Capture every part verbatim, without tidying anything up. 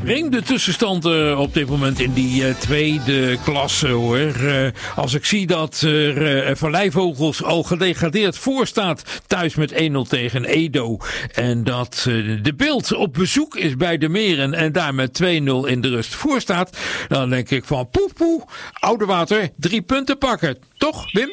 vreemde tussenstand uh, op dit moment in die uh, tweede klasse, hoor. Uh, als ik zie dat er uh, Valleivogels al gedegradeerd voor staat, thuis met één nul tegen Edo. En dat uh, de Beeld op bezoek is bij de Meren en daar met twee nul in de rust voor staat. Dan denk ik van poe poe, Oudewater, drie punten pakken. Toch, Wim?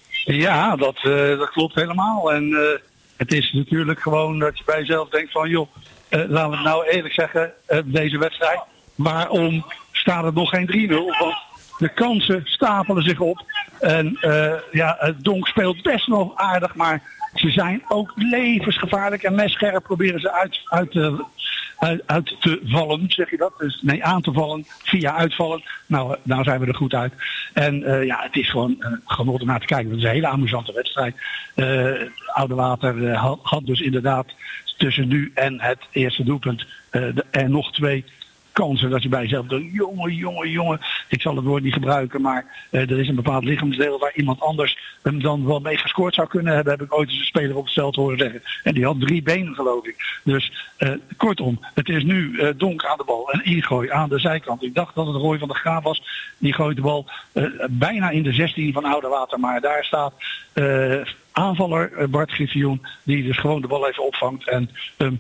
Ja, dat, uh, dat klopt helemaal. En uh, het is natuurlijk gewoon dat je bij jezelf denkt van joh, uh, laten we het nou eerlijk zeggen, uh, deze wedstrijd. Waarom staat het nog geen drie nul? Want de kansen stapelen zich op. En uh, ja, het Donk speelt best nog aardig, maar ze zijn ook levensgevaarlijk en messcherp proberen ze uit, uit, te, uit, uit te vallen, zeg je dat? Dus nee, aan te vallen via uitvallen. Nou, nou zijn we er goed uit. En uh, ja, het is gewoon uh, genot om naar te kijken. Het is een hele amusante wedstrijd. Uh, Oudewater uh, had, had dus inderdaad tussen nu en het eerste doelpunt uh, de, er nog twee kansen dat je bij jezelf denkt, jongen, jongen, jongen, ik zal het woord niet gebruiken, maar uh, er is een bepaald lichaamsdeel waar iemand anders hem dan wel mee gescoord zou kunnen hebben, heb ik ooit eens een speler op het veld horen zeggen. En die had drie benen, geloof ik. Dus uh, kortom, het is nu uh, Donk aan de bal en ingooi aan de zijkant. Ik dacht dat het Roy van der Graaf was, die gooit de bal uh, bijna in de zestien van Oudewater, maar daar staat uh, aanvaller uh, Bart Griffioen, die dus gewoon de bal even opvangt en um,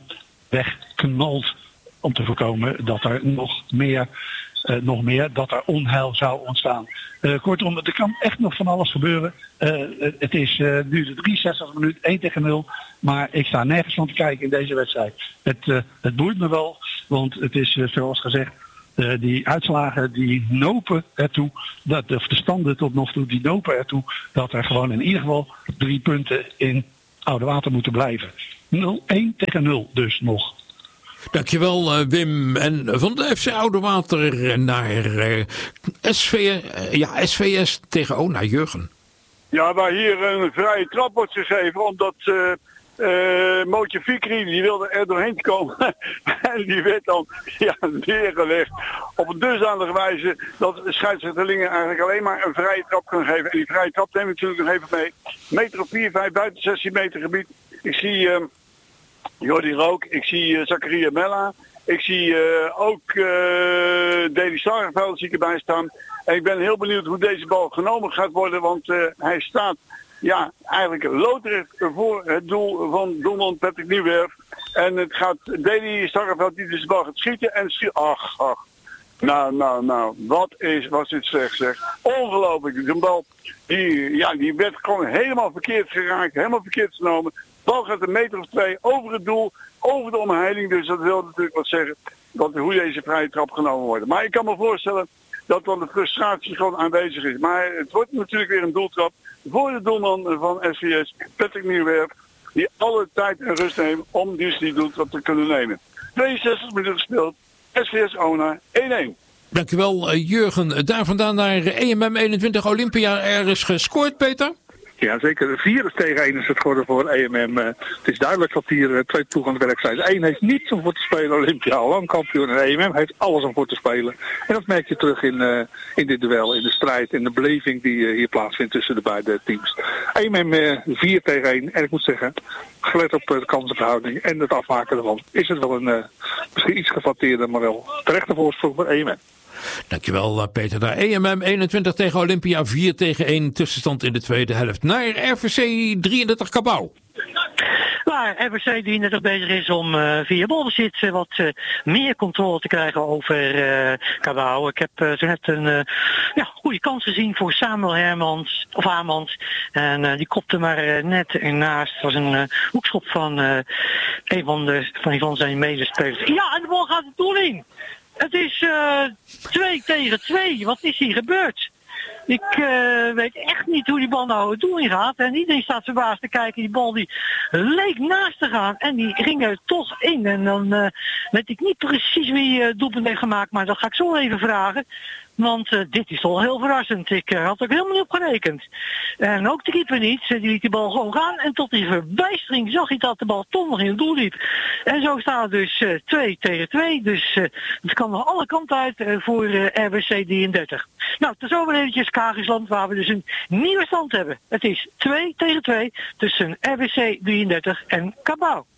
wegknalt. Om te voorkomen dat er nog meer, uh, nog meer dat er onheil zou ontstaan. Uh, kortom, er kan echt nog van alles gebeuren. Uh, het is uh, nu de drieënzestigste minuut, één tegen nul. Maar ik sta nergens van te kijken in deze wedstrijd. Het, uh, het boeit me wel, want het is uh, zoals gezegd, uh, die uitslagen die nopen ertoe, dat, of de standen tot nog toe, die nopen ertoe dat er gewoon in ieder geval drie punten in Oudewater moeten blijven. nul één tegen nul dus nog. Dankjewel, uh, Wim. En van de F C Oudewater naar uh, S V, uh, ja, S V S tegen O, naar Jurgen. Ja, waar hier een vrije trap wordt gegeven, omdat uh, uh, Mootje Fikri, die wilde er doorheen komen. En die werd dan ja, neergelegd op een dusdanige wijze dat de scheidsrechterlingen eigenlijk alleen maar een vrije trap kunnen geven. En die vrije trap neem ik natuurlijk nog even mee. Meter op vier, vijf buiten zestien meter gebied. Ik zie Uh, Jordi Rook, ik zie uh, Zakaria Mella, ik zie uh, ook uh, Deli Starreveld zie ik erbij staan. En ik ben heel benieuwd hoe deze bal genomen gaat worden, want uh, hij staat ja, eigenlijk loodrecht voor het doel van doelman Patrick Nieuwwerf. En het gaat Deli Starreveld die dus de bal gaat schieten en schiet. Ach, ach. Nou, nou, nou, wat is, was dit slecht zeg. Ongelooflijk. Een bal die, ja, die werd gewoon helemaal verkeerd geraakt, helemaal verkeerd genomen. De bal gaat een meter of twee over het doel, over de omheining. Dus dat wil natuurlijk wat zeggen dat, hoe deze vrije trap genomen wordt. Maar ik kan me voorstellen dat dan de frustratie gewoon aanwezig is. Maar het wordt natuurlijk weer een doeltrap voor de doelman van S V S, Patrick Nieuwwerf, die alle tijd en rust neemt om dus die doeltrap te kunnen nemen. tweeënzestig minuten gespeeld, S V S Ona één één. Dankjewel, Jurgen. Daar vandaan naar E M M eenentwintig Olympia. Er is gescoord, Peter? Ja, zeker. vier tegen één is het geworden voor E M M. Uh, het is duidelijk dat hier uh, twee ploegen aan het werk zijn. Eén heeft niets om voor te spelen, Olympia al lang kampioen. En E M M heeft alles om voor te spelen. En dat merk je terug in, uh, in dit duel, in de strijd, in de beleving die uh, hier plaatsvindt tussen de beide teams. E M M uh, vier tegen één. En ik moet zeggen, gelet op uh, de kansenverhouding en het afmaken ervan, is het wel een uh, misschien iets gefatteerder, maar wel terechte voorsprong voor E M M. Dankjewel, Peter. Daar E M M eenentwintig tegen Olympia, vier tegen één tussenstand in de tweede helft. Naar R V C drieëndertig Cabau. Waar R V C drieëndertig bezig is om uh, via balbezit uh, wat uh, meer controle te krijgen over uh, Cabau. Ik heb uh, zo net een uh, ja, goede kans gezien voor Samuel Hermans, of Hamans. En uh, die kopte maar uh, net ernaast. Het was een uh, hoekschop van uh, een van, de, van, een van zijn medespelers. Ja, en de bal gaat het doel in. Het is uh, twee tegen twee. Wat is hier gebeurd? Ik uh, weet echt niet hoe die bal nou het doel in gaat. En iedereen staat verbaasd te kijken. Die bal die leek naast te gaan. En die ging er toch in. En dan uh, weet ik niet precies wie uh, doelpunt heeft gemaakt. Maar dat ga ik zo even vragen. Want uh, dit is al heel verrassend. Ik uh, had er helemaal niet op gerekend. En ook de keeper niet. Die liet die bal gewoon gaan. En tot die verbijstering zag hij dat de bal toch nog in het doel liep. En zo staat het dus uh, twee tegen twee. Dus uh, het kan nog alle kanten uit uh, voor uh, R W C drieëndertig. Nou, tot zover eventjes Kagisland, waar we dus een nieuwe stand hebben. Het is twee tegen twee tussen R W C drieëndertig en Cabau.